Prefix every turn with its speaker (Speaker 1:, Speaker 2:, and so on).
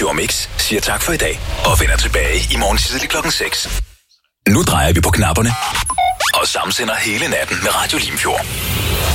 Speaker 1: Limfjord Mix siger tak for i dag og vender tilbage i morgen tidlig 6:00. Nu drejer vi på knapperne og samsender hele natten med Radio Limfjord.